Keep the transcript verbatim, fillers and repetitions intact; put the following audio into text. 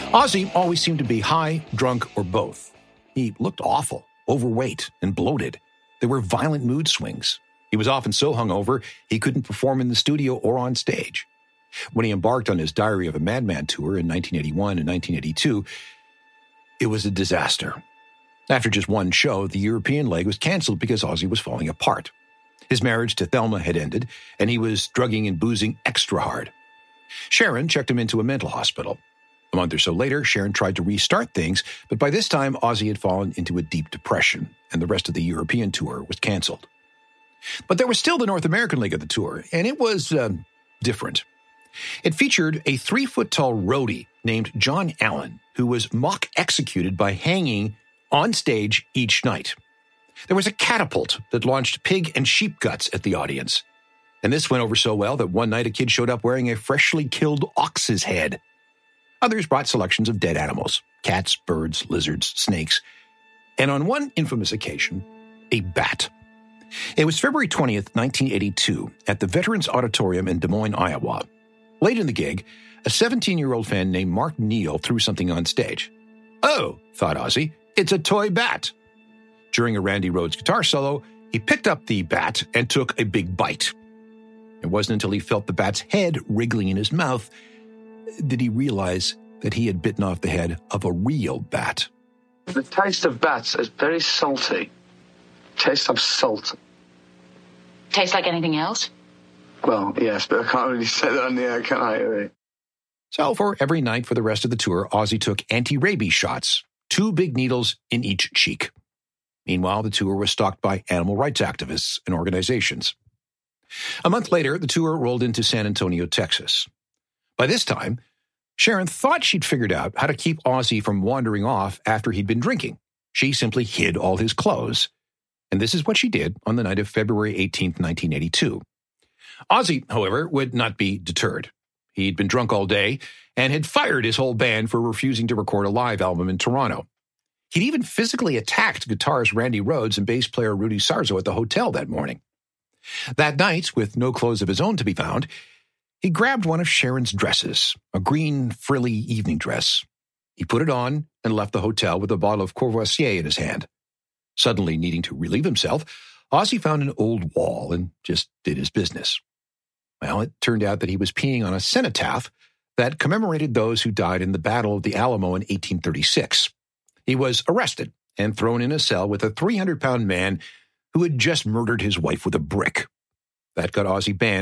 Ozzy always seemed to be high, drunk, or both. He looked awful, overweight, and bloated. There were violent mood swings. He was often so hungover, he couldn't perform in the studio or on stage. When he embarked on his Diary of a Madman tour in nineteen eighty-one and nineteen eighty-two, it was a disaster. After just one show, the European leg was canceled because Ozzy was falling apart. His marriage to Thelma had ended, and he was drugging and boozing extra hard. Sharon checked him into a mental hospital. A month or so later, Sharon tried to restart things, but by this time, Ozzy had fallen into a deep depression, and the rest of the European tour was canceled. But there was still the North American leg of the tour, and it was uh, different. It featured a three-foot-tall roadie named John Allen, who was mock-executed by hanging on stage each night. There was a catapult that launched pig and sheep guts at the audience. And this went over so well that one night a kid showed up wearing a freshly killed ox's head. Others brought selections of dead animals, cats, birds, lizards, snakes, and on one infamous occasion, a bat. It was February twentieth, nineteen eighty-two, at the Veterans Auditorium in Des Moines, Iowa. Late in the gig, a seventeen-year-old fan named Mark Neal threw something on stage. Oh, thought Ozzy, it's a toy bat. During a Randy Rhoads guitar solo, he picked up the bat and took a big bite. It wasn't until he felt the bat's head wriggling in his mouth did he realize that he had bitten off the head of a real bat. The taste of bats is very salty. Taste of salt. Tastes like anything else? Well, yes, but I can't really say that on the air, can I? Really? So for every night for the rest of the tour, Ozzy took anti-rabies shots, two big needles in each cheek. Meanwhile, the tour was stalked by animal rights activists and organizations. A month later, the tour rolled into San Antonio, Texas. By this time, Sharon thought she'd figured out how to keep Ozzy from wandering off after he'd been drinking. She simply hid all his clothes. And this is what she did on the night of February eighteenth, nineteen eighty-two. Ozzy, however, would not be deterred. He'd been drunk all day and had fired his whole band for refusing to record a live album in Toronto. He'd even physically attacked guitarist Randy Rhoads and bass player Rudy Sarzo at the hotel that morning. That night, with no clothes of his own to be found, he grabbed one of Sharon's dresses, a green, frilly evening dress. He put it on and left the hotel with a bottle of Courvoisier in his hand. Suddenly needing to relieve himself, Ozzy found an old wall and just did his business. Well, it turned out that he was peeing on a cenotaph that commemorated those who died in the Battle of the Alamo in eighteen thirty-six. He was arrested and thrown in a cell with a three hundred pound man who had just murdered his wife with a brick. That got Ozzy banned